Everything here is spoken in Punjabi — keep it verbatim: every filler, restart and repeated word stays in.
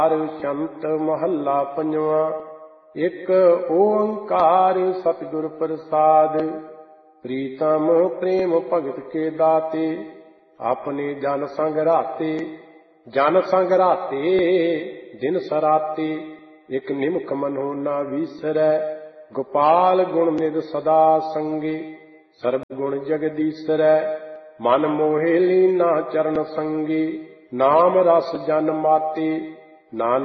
ਸ਼ੰਤ ਮਹੱਲਾ ਪੰਜਵਾਂ। ਇੱਕ ਓੰਕਾਰ ਸਤਿਗੁਰ ਪ੍ਰਸਾਦ। ਪ੍ਰੀਤਮ ਪ੍ਰੇਮ ਭਗਤ ਕੇ ਦਾਤੇ, ਆਪਣੇ ਜਨ ਸੰਗ ਰਾਤੇ। ਜਨ ਸੰਗ ਰਾਤੇ ਦਿਨ ਸਰਾਤੇ, ਇਕ ਨਿਮਕ ਮਨੋ ਨਾ ਵੀਸਰੈ। ਗੋਪਾਲ ਗੁਣ ਨਿਧ ਸਦਾ ਸੰਗੇ, ਸਰਬ ਗੁਣ ਜਗਦੀਸਰੈ। ਮਨ ਮੋਹਿ ਲੀਨਾ ਚਰਨ ਸੰਗੇ, ਨਾਮ ਰਸ ਜਨ ਮਾਤੇ। ਨਾਨਕ